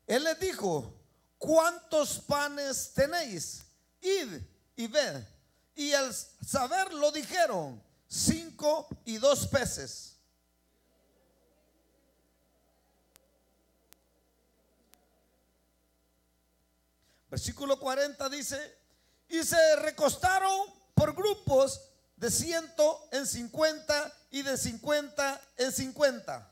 Él les dijo: ¿cuántos panes tenéis? Id y ved. Y al saberlo dijeron: 5 y 2 peces. Versículo 40 dice: y se recostaron por grupos de 100 en 50 y de 50 en 50.